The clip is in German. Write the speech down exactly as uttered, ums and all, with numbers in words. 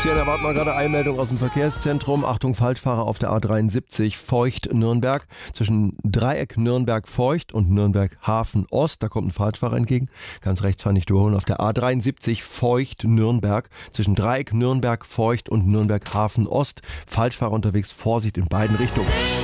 Christian, erwarten wir gerade Einmeldung aus dem Verkehrszentrum. Achtung, Falschfahrer auf der A dreiundsiebzig Feucht-Nürnberg. Zwischen Dreieck Nürnberg-Feucht und Nürnberg-Hafen-Ost. Da kommt ein Falschfahrer entgegen. Ganz rechts fahren, nicht überholen. Auf der A dreiundsiebzig Feucht-Nürnberg. Zwischen Dreieck Nürnberg-Feucht und Nürnberg-Hafen-Ost. Falschfahrer unterwegs. Vorsicht in beiden Richtungen.